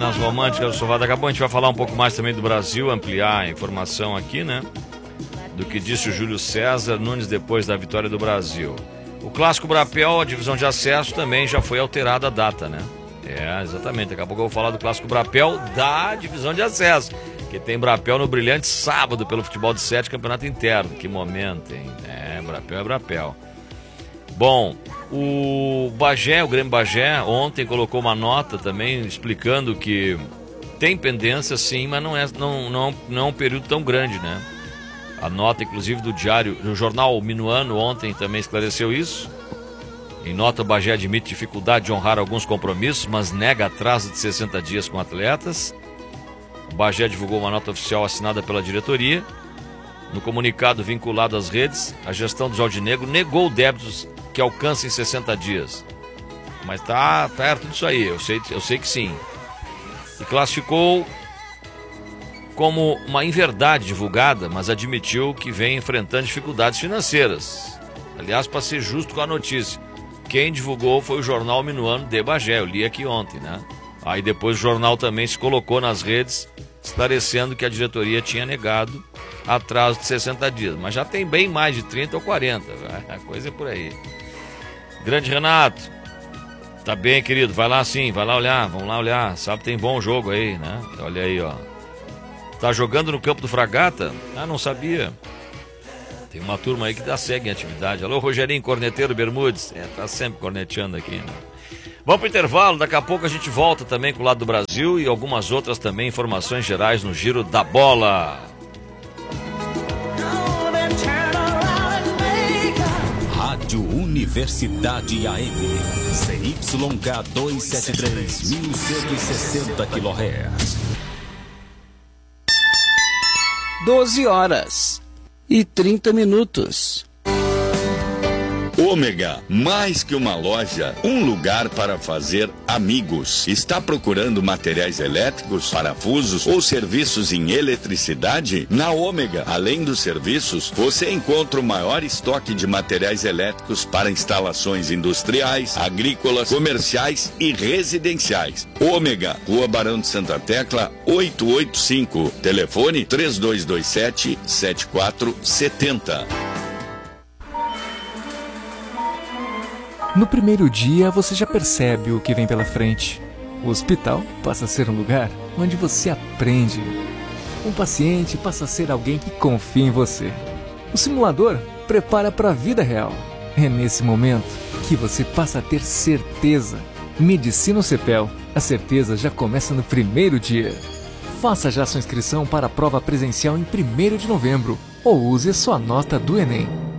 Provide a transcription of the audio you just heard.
nas românticas do sofá. Daqui a pouco a gente vai falar um pouco mais também do Brasil, ampliar a informação aqui, né? Do que disse o Júlio César Nunes depois da vitória do Brasil. O Clássico Brapel, a divisão de acesso, também já foi alterada a data, né? Exatamente. Daqui a pouco eu vou falar do Clássico Brapel da divisão de acesso. Que tem Brapel no brilhante sábado pelo futebol de 7, campeonato interno. Que momento, hein? Brapel é Brapel. Bom, o Bagé, o Grêmio Bagé, ontem colocou uma nota também explicando que tem pendência sim, mas não é um período tão grande, né? A nota, inclusive, do jornal Minuano ontem também esclareceu isso. Em nota, o Bagé admite dificuldade de honrar alguns compromissos, mas nega atraso de 60 dias com atletas. O Bagé divulgou uma nota oficial assinada pela diretoria. No comunicado vinculado às redes, a gestão do Alvinegro negou débitos que alcancem 60 dias. Mas tá perto disso aí, eu sei que sim. E classificou como uma inverdade divulgada, mas admitiu que vem enfrentando dificuldades financeiras. Aliás, para ser justo com a notícia, quem divulgou foi o jornal Minuano de Bagé, eu li aqui ontem, né? Aí depois o jornal também se colocou nas redes, esclarecendo que a diretoria tinha negado atraso de 60 dias, mas já tem bem mais de 30 ou 40, a coisa é por aí. Grande Renato, tá bem, querido, vai lá sim, vai lá olhar, vamos lá olhar, sabe, tem bom jogo aí, né? Olha aí, ó. Tá jogando no campo do Fragata? Ah, não sabia. Tem uma turma aí que segue em atividade. Alô, Rogerinho, corneteiro Bermudes. Tá sempre corneteando aqui, né? Vamos pro intervalo, daqui a pouco a gente volta também com o lado do Brasil e algumas outras também informações gerais no Giro da Bola. Rádio Universidade AM, CYK 273, 1160 kHz. 12h30. Ômega, mais que uma loja, um lugar para fazer amigos. Está procurando materiais elétricos, parafusos ou serviços em eletricidade? Na Ômega, além dos serviços, você encontra o maior estoque de materiais elétricos para instalações industriais, agrícolas, comerciais e residenciais. Ômega, Rua Barão de Santa Tecla, 885. Telefone 3227-7470. No primeiro dia, você já percebe o que vem pela frente. O hospital passa a ser um lugar onde você aprende. Um paciente passa a ser alguém que confia em você. O simulador prepara para a vida real. É nesse momento que você passa a ter certeza. Medicina CEPEL. A certeza já começa no primeiro dia. Faça já sua inscrição para a prova presencial em 1º de novembro ou use a sua nota do Enem.